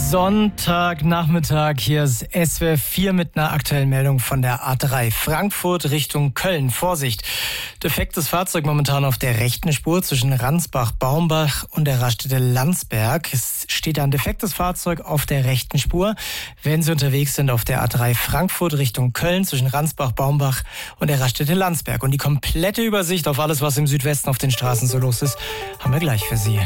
Sonntagnachmittag, hier ist SWR 4 mit einer aktuellen Meldung von der A3 Frankfurt Richtung Köln. Vorsicht, defektes Fahrzeug momentan auf der rechten Spur zwischen Ransbach-Baumbach und der Raststätte Landsberg. Es steht ein defektes Fahrzeug auf der rechten Spur, wenn Sie unterwegs sind auf der A3 Frankfurt Richtung Köln zwischen Ransbach-Baumbach und der Raststätte Landsberg. Und die komplette Übersicht auf alles, was im Südwesten auf den Straßen so los ist, haben wir gleich für Sie.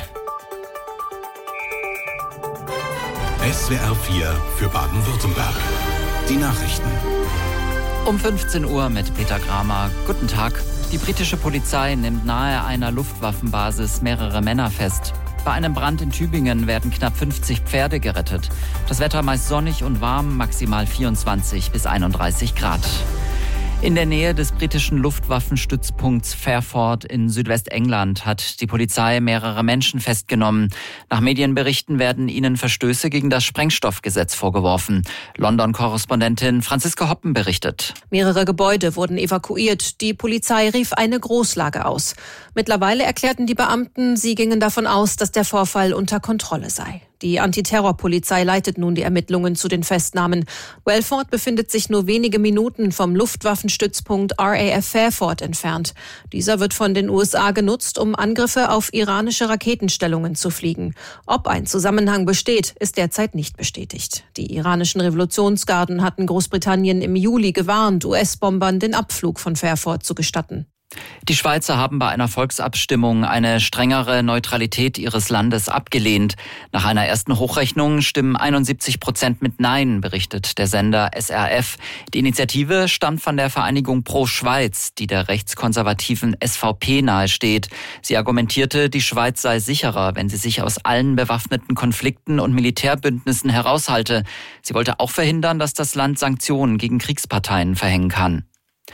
SWR 4 für Baden-Württemberg. Die Nachrichten. Um 15 Uhr mit Peter Kramer. Guten Tag. Die britische Polizei nimmt nahe einer Luftwaffenbasis mehrere Männer fest. Bei einem Brand in Tübingen werden knapp 50 Pferde gerettet. Das Wetter meist sonnig und warm, maximal 24 bis 31 Grad. In der Nähe des britischen Luftwaffenstützpunkts Fairford in Südwestengland hat die Polizei mehrere Menschen festgenommen. Nach Medienberichten werden ihnen Verstöße gegen das Sprengstoffgesetz vorgeworfen. London-Korrespondentin Franziska Hoppen berichtet. Mehrere Gebäude wurden evakuiert. Die Polizei rief eine Großlage aus. Mittlerweile erklärten die Beamten, sie gingen davon aus, dass der Vorfall unter Kontrolle sei. Die Antiterrorpolizei leitet nun die Ermittlungen zu den Festnahmen. Welford befindet sich nur wenige Minuten vom Luftwaffenstützpunkt RAF Fairford entfernt. Dieser wird von den USA genutzt, um Angriffe auf iranische Raketenstellungen zu fliegen. Ob ein Zusammenhang besteht, ist derzeit nicht bestätigt. Die iranischen Revolutionsgarden hatten Großbritannien im Juli gewarnt, US-Bombern den Abflug von Fairford zu gestatten. Die Schweizer haben bei einer Volksabstimmung eine strengere Neutralität ihres Landes abgelehnt. Nach einer ersten Hochrechnung stimmen 71% mit Nein, berichtet der Sender SRF. Die Initiative stammt von der Vereinigung Pro Schweiz, die der rechtskonservativen SVP nahesteht. Sie argumentierte, die Schweiz sei sicherer, wenn sie sich aus allen bewaffneten Konflikten und Militärbündnissen heraushalte. Sie wollte auch verhindern, dass das Land Sanktionen gegen Kriegsparteien verhängen kann.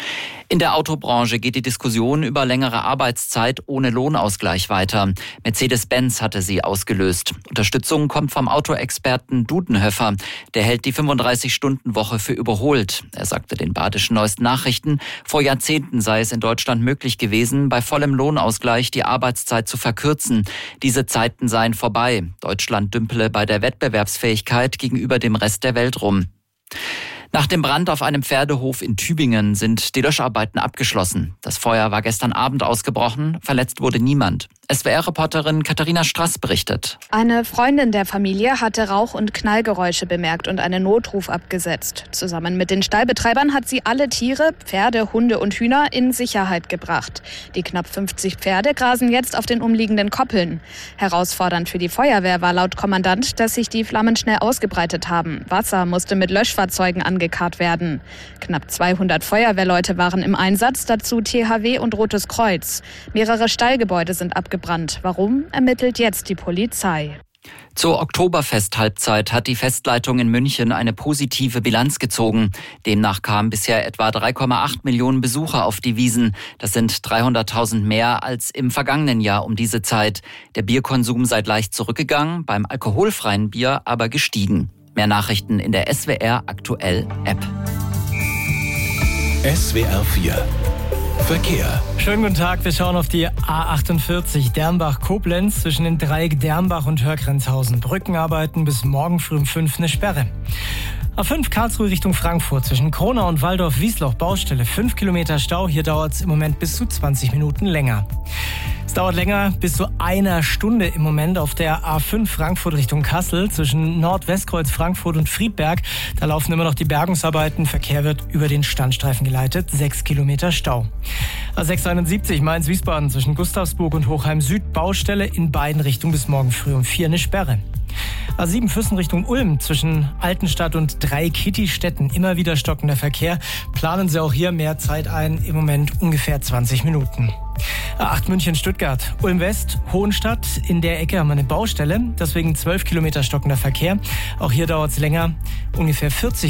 In der Autobranche geht die Diskussion über längere Arbeitszeit ohne Lohnausgleich weiter. Mercedes-Benz hatte sie ausgelöst. Unterstützung kommt vom Autoexperten Dudenhöfer. Der hält die 35-Stunden-Woche für überholt. Er sagte den Badischen Neuesten Nachrichten, vor Jahrzehnten sei es in Deutschland möglich gewesen, bei vollem Lohnausgleich die Arbeitszeit zu verkürzen. Diese Zeiten seien vorbei. Deutschland dümpele bei der Wettbewerbsfähigkeit gegenüber dem Rest der Welt rum. Nach dem Brand auf einem Pferdehof in Tübingen sind die Löscharbeiten abgeschlossen. Das Feuer war gestern Abend ausgebrochen, verletzt wurde niemand. SWR-Reporterin Katharina Strass berichtet. Eine Freundin der Familie hatte Rauch- und Knallgeräusche bemerkt und einen Notruf abgesetzt. Zusammen mit den Stallbetreibern hat sie alle Tiere, Pferde, Hunde und Hühner, in Sicherheit gebracht. Die knapp 50 Pferde grasen jetzt auf den umliegenden Koppeln. Herausfordernd für die Feuerwehr war laut Kommandant, dass sich die Flammen schnell ausgebreitet haben. Wasser musste mit Löschfahrzeugen angekarrt werden. Knapp 200 Feuerwehrleute waren im Einsatz, dazu THW und Rotes Kreuz. Mehrere Stallgebäude sind abgebrannt. Warum, ermittelt jetzt die Polizei. Zur Oktoberfest-Halbzeit hat die Festleitung in München eine positive Bilanz gezogen. Demnach kamen bisher etwa 3,8 Millionen Besucher auf die Wiesn. Das sind 300.000 mehr als im vergangenen Jahr um diese Zeit. Der Bierkonsum sei leicht zurückgegangen, beim alkoholfreien Bier aber gestiegen. Mehr Nachrichten in der SWR Aktuell App. SWR 4 Verkehr. Schönen guten Tag, wir schauen auf die A48 Dernbach-Koblenz zwischen dem Dreieck Dernbach und Hörgrenzhausen. Brückenarbeiten bis morgen früh um 5 eine Sperre. A5 Karlsruhe Richtung Frankfurt zwischen Kronau und Waldorf-Wiesloch Baustelle. 5 Kilometer Stau, hier dauert es im Moment bis zu 20 Minuten länger. Es dauert länger, bis zu einer Stunde im Moment auf der A5 Frankfurt Richtung Kassel zwischen Nordwestkreuz Frankfurt und Friedberg. Da laufen immer noch die Bergungsarbeiten. Verkehr wird über den Standstreifen geleitet. 6 Kilometer Stau. A671 Mainz-Wiesbaden zwischen Gustavsburg und Hochheim Süd Baustelle in beiden Richtungen bis morgen früh um 4 eine Sperre. A7 Füssen Richtung Ulm zwischen Altenstadt und Dreieck-Kittistetten immer wieder stockender Verkehr. Planen Sie auch hier mehr Zeit ein, im Moment ungefähr 20 Minuten. A8 München-Stuttgart, Ulm-West, Hohenstadt. In der Ecke haben wir eine Baustelle, deswegen 12 Kilometer stockender Verkehr. Auch hier dauert es länger, ungefähr 40